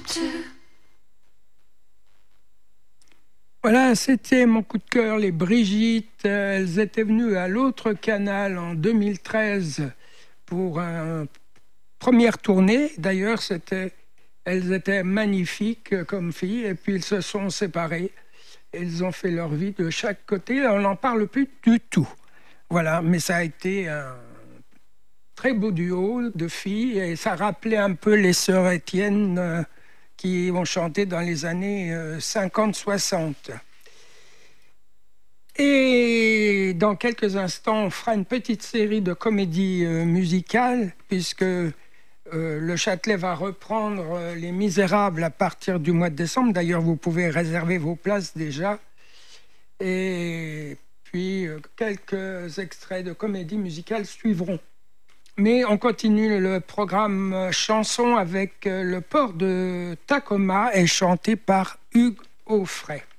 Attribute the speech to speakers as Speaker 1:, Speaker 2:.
Speaker 1: Voilà, c'était mon coup de cœur, les Brigitte. Elles étaient venues à l'autre canal en 2013 pour une première tournée. D'ailleurs, elles étaient magnifiques comme filles et puis ils se sont séparées. Elles ont fait leur vie de chaque côté. On n'en parle plus du tout. Voilà, mais ça a été un très beau duo de filles et ça rappelait un peu les sœurs Étienne qui ont chanté dans les années 50-60. Et dans quelques instants, on fera une petite série de comédies musicales, puisque le Châtelet va reprendre Les Misérables à partir du mois de décembre. D'ailleurs, vous pouvez réserver vos places déjà. Et puis, quelques extraits de comédies musicales suivront. Mais on continue le programme chanson avec Le port de Tacoma, et chanté par Hugues Aufray.